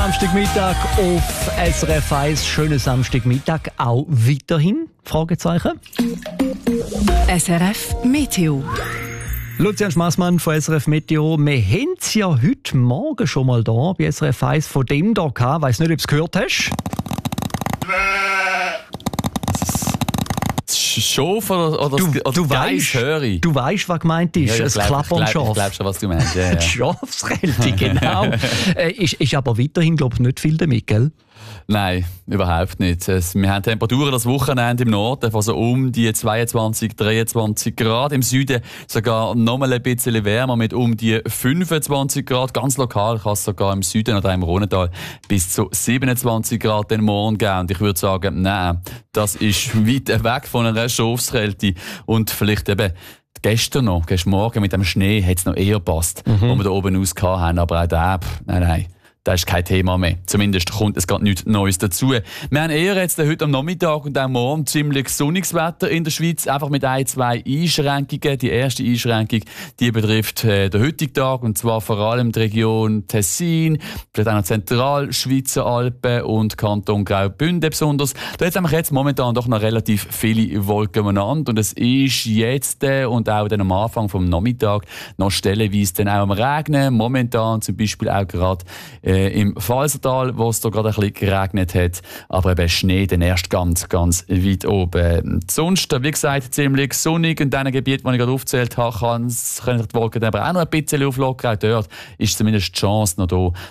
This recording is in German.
Samstagmittag auf SRF 1. Schönen Samstagmittag auch weiterhin? Fragezeichen. SRF Meteo. Lucian Schmassmann von SRF Meteo. Wir haben es ja heute Morgen schon mal da bei SRF 1 von dem da gehabt. Ich weiss nicht, ob du es gehört hast. Schaf oder Geiss höre ich. Du weißt, was gemeint ist. Ja, ein klapperndes Schaf. Ich glaube schon, was du meinst. Ja, ja. Schafskälte, genau. ist aber weiterhin, glaube ich, nicht viel damit, gell? Nein, überhaupt nicht. Wir haben Temperaturen das Wochenende im Norden von so um die 22, 23 Grad. Im Süden sogar noch mal ein bisschen wärmer mit um die 25 Grad. Ganz lokal kann es sogar im Süden oder im Rhonental bis zu 27 Grad den Morgen geben. Und ich würde sagen, nein, das ist weit weg von einer Schafskälte. Und vielleicht eben gestern Morgen mit dem Schnee hat es noch eher gepasst, wo wir da oben aus hatten. Aber auch der, nein. Das ist kein Thema mehr. Zumindest kommt es gerade nichts Neues dazu. Wir haben eher jetzt heute am Nachmittag und auch morgen ziemlich sonniges Wetter in der Schweiz. Einfach mit ein, zwei Einschränkungen. Die erste Einschränkung, die betrifft den heutigen Tag. Und zwar vor allem die Region Tessin, vielleicht auch noch Zentralschweizer Alpen und Kanton Graubünden besonders. Da hat es jetzt momentan doch noch relativ viele Wolken umeinander. Und es ist jetzt und auch dann am Anfang vom Nachmittag noch stellenweise dann auch am Regnen. Momentan zum Beispiel auch gerade im Falsertal, wo es da gerade ein bisschen geregnet hat, aber eben Schnee dann erst ganz, ganz weit oben. Sonst, wie gesagt, ziemlich sonnig. In diesen Gebieten, die ich gerade aufgezählt habe, können die Wolken aber auch noch ein bisschen auflockern. Auch dort ist zumindest die Chance noch da,